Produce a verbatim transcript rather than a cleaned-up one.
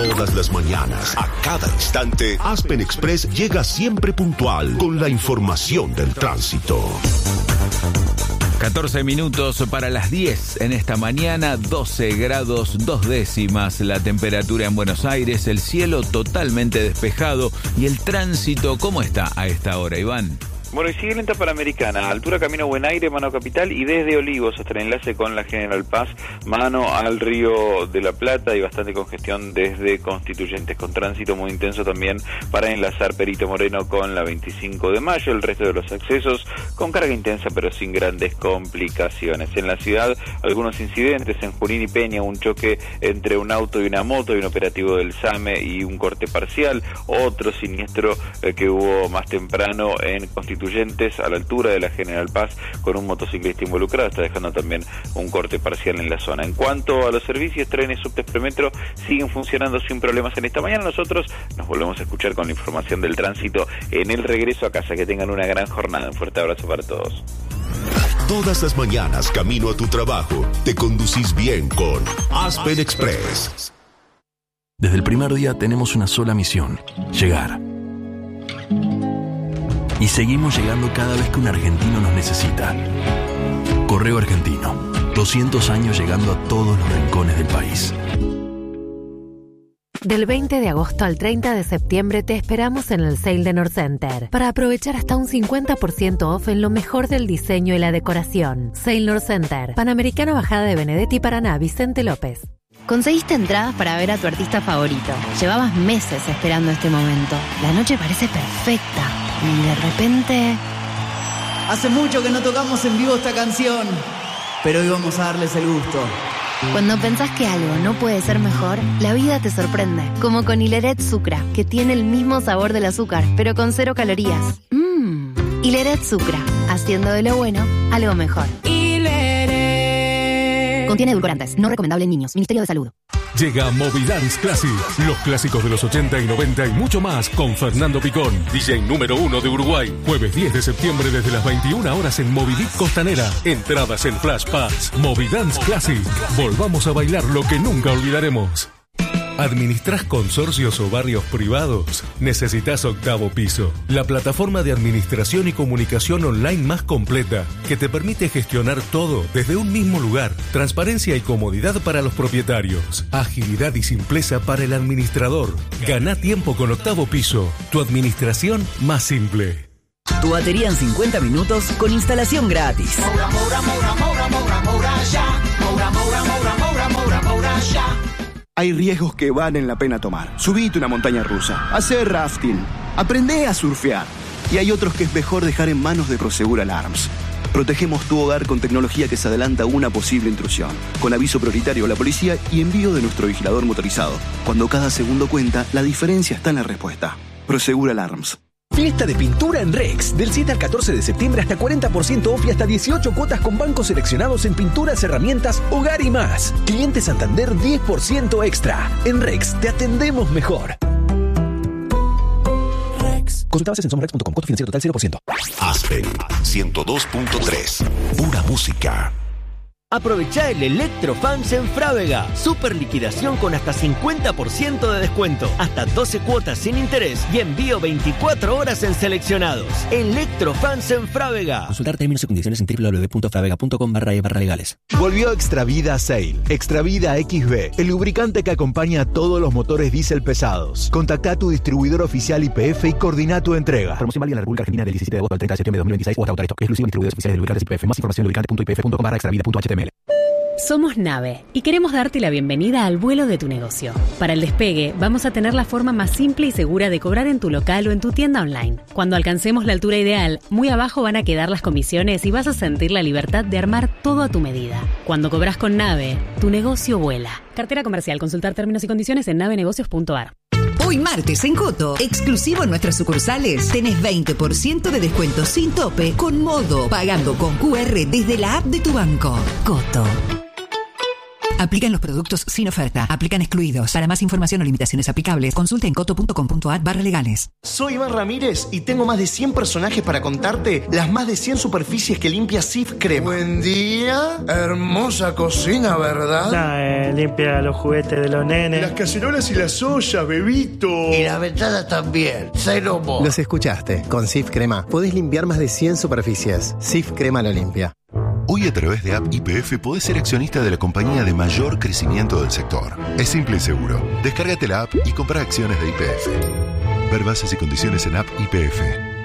Todas las mañanas, a cada instante, Aspen Express llega siempre puntual con la información del tránsito. catorce minutos para las diez en esta mañana, doce grados dos décimas la temperatura en Buenos Aires, el cielo totalmente despejado y el tránsito, ¿cómo está a esta hora, Iván? Bueno, y sigue lenta Panamericana, altura Camino Buen Aire, mano Capital, y desde Olivos hasta el enlace con la General Paz, mano al Río de la Plata, y bastante congestión desde Constituyentes, con tránsito muy intenso también para enlazar Perito Moreno con la veinticinco de mayo, el resto de los accesos con carga intensa pero sin grandes complicaciones. En la ciudad, algunos incidentes en Junín y Peña, un choque entre un auto y una moto y un operativo del SAME y un corte parcial, otro siniestro eh, que hubo más temprano en Constituyentes, a la altura de la General Paz, con un motociclista involucrado, está dejando también un corte parcial en la zona. En cuanto a los servicios, trenes, subtes, premetro siguen funcionando sin problemas en esta mañana. Nosotros nos volvemos a escuchar con la información del tránsito en el regreso a casa. Que tengan una gran jornada. Un fuerte abrazo para todos. Todas las mañanas, camino a tu trabajo, te conducís bien con Aspen Express. Desde el primer día tenemos una sola misión: llegar. Y seguimos llegando cada vez que un argentino nos necesita. Correo Argentino, doscientos años llegando a todos los rincones del país. Del veinte de agosto al treinta de septiembre te esperamos en el Sale de Norcenter para aprovechar hasta un cincuenta por ciento off en lo mejor del diseño y la decoración. Sale Norcenter, Panamericana Bajada de Benedetti, Paraná, Vicente López. Conseguiste entradas para ver a tu artista favorito. Llevabas meses esperando este momento. La noche parece perfecta. Y de repente... Hace mucho que no tocamos en vivo esta canción, pero hoy vamos a darles el gusto. Cuando pensás que algo no puede ser mejor, la vida te sorprende. Como con Hileret Sucra, que tiene el mismo sabor del azúcar, pero con cero calorías. Mmm. Hileret Sucra, haciendo de lo bueno algo mejor. Hileret. Contiene edulcorantes, no recomendable en niños. Ministerio de Salud. Llega Movidance Classic, los clásicos de los ochenta y noventa y mucho más con Fernando Picón, D J número uno de Uruguay. Jueves diez de septiembre desde las veintiuna horas en Movidip Costanera. Entradas en Flash Pass. Movidance Classic. Volvamos a bailar lo que nunca olvidaremos. ¿Administrás consorcios o barrios privados? Necesitas Octavo Piso, la plataforma de administración y comunicación online más completa, que te permite gestionar todo desde un mismo lugar. Transparencia y comodidad para los propietarios. Agilidad y simpleza para el administrador. Gana tiempo con Octavo Piso, tu administración más simple. Tu batería en cincuenta minutos con instalación gratis. Moura, Moura, Moura, Moura, Moura, Moura, ya. Moura, Moura, Moura, Moura, Moura, Moura, ya. Hay riesgos que valen la pena tomar. Subite una montaña rusa, hacer rafting, aprendé a surfear. Y hay otros que es mejor dejar en manos de Prosegur Alarms. Protegemos tu hogar con tecnología que se adelanta a una posible intrusión, con aviso prioritario a la policía y envío de nuestro vigilador motorizado. Cuando cada segundo cuenta, la diferencia está en la respuesta. Prosegur Alarms. Fiesta de pintura en Rex, del siete al catorce de septiembre hasta cuarenta por ciento off y hasta dieciocho cuotas con bancos seleccionados en pinturas, herramientas, hogar y más. Cliente Santander diez por ciento extra. En Rex te atendemos mejor. Rex. Consulta bases en somrex punto com. Costo financiero total cero por ciento. Aspen ciento dos punto tres. Pura música. Aprovechá el Electrofans en Frávega. Super liquidación con hasta cincuenta por ciento de descuento. Hasta doce cuotas sin interés y envío veinticuatro horas en seleccionados. Electrofans en Frávega. Consultar términos y condiciones en doble u doble u doble u punto fravega punto com barra e barra legales. Volvió Extravida Sail. Extravida X B, el lubricante que acompaña a todos los motores diésel pesados. Contactá a tu distribuidor oficial Y P F y coordina tu entrega. Promoción válida en la República Argentina del diecisiete de agosto al treinta de septiembre de dos mil veintiséis o hasta agotar esto. Exclusivo en distribuidores oficiales de lubricantes Y P F. Más información en lubricante punto i p f punto com barra extravida punto h t m l. Somos Nave y queremos darte la bienvenida al vuelo de tu negocio. Para el despegue, vamos a tener la forma más simple y segura de cobrar en tu local o en tu tienda online. Cuando alcancemos la altura ideal, muy abajo van a quedar las comisiones y vas a sentir la libertad de armar todo a tu medida. Cuando cobras con Nave, tu negocio vuela. Cartera comercial. Consultar términos y condiciones en nave negocios punto a r. Hoy martes en Coto, exclusivo en nuestras sucursales, tenés veinte por ciento de descuento sin tope con Modo, pagando con Q R desde la app de tu banco. Coto. Aplican los productos sin oferta. Aplican excluidos. Para más información o limitaciones aplicables, consulte en coto punto com punto ar barra legales. Soy Iván Ramírez y tengo más de cien personajes para contarte las más de cien superficies que limpia Cif Crema. Buen día. Hermosa cocina, ¿verdad? Nah, eh, limpia los juguetes de los nenes. Las cacerolas y las ollas, bebito. Y las ventanas también. Cero mo. Los escuchaste. Con Cif Crema podés limpiar más de cien superficies. Cif Crema lo limpia. Hoy a través de App Y P F podés ser accionista de la compañía de mayor crecimiento del sector. Es simple y seguro. Descárgate la app y comprá acciones de Y P F. Ver bases y condiciones en App Y P F.